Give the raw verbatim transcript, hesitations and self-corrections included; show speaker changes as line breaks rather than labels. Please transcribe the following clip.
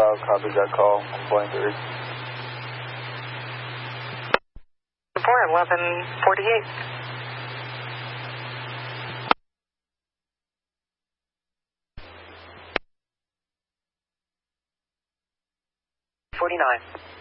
Kyle, copy that call, one point three.
four eleven forty-eight. forty-nine.